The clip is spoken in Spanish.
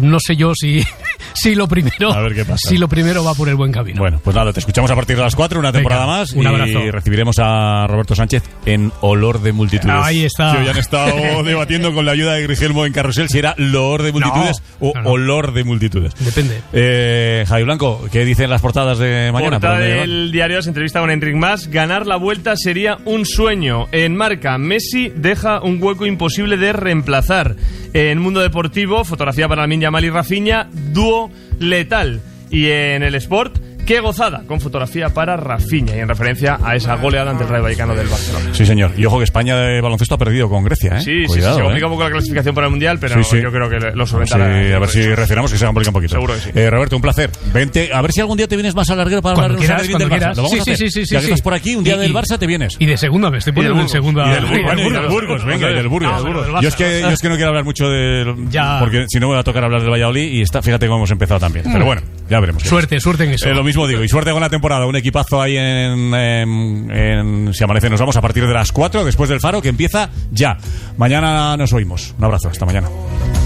no sé yo si lo primero, A ver qué pasa. si lo primero va por el buen camino. Bueno, pues nada, te escuchamos a partir de las 4, una temporada Venga, más. un abrazo. Y recibiremos a Roberto Sánchez en Olor de Multitudes. Ahí está. Sí, hoy han estado debatiendo con la ayuda de Grigelmo en Carrusel si era Loor de Multitudes o Olor de Multitudes. Depende. Javi Blanco, ¿qué dicen las portadas de mañana? Portada del diario se entrevista con Enric Mas. Ganar la Vuelta sería un sueño. En Marca, Messi deja un hueco imposible de reemplazar. En Mundo Deportivo, fotografía para Lamine Yamal y Rafinha, dúo letal. Y en el Sport, qué gozada, con fotografía para Rafinha y en referencia a esa goleada ante el Rayo Vallecano del Barcelona. Sí, señor. Y ojo que España de baloncesto ha perdido con Grecia, ¿eh? Sí, Cuidado, se complica un poco la clasificación para el Mundial, pero yo creo que lo solventará. Sí, a ver si reaccionamos, que se complica un poquito. Seguro que sí. Roberto, un placer. Vente, a ver si algún día te vienes más al larguero para Cuando hablar quieras, del Barça. ¿Lo vamos a hacer? Sí. Ya que estás por aquí, un día del Barça te vienes. Y de segunda, me estoy poniendo en segunda. Y del Burgos, venga, y del Burgos. Yo es que no quiero hablar mucho de... porque si no me va a tocar hablar del Valladolid y fíjate cómo hemos empezado también. Pero bueno, ya veremos. Suerte en eso. Lo mismo digo, y suerte con la temporada. Un equipazo ahí en Si Amanece nos vamos a partir de las 4, después del Faro, que empieza ya. Mañana nos oímos. Un abrazo, hasta mañana.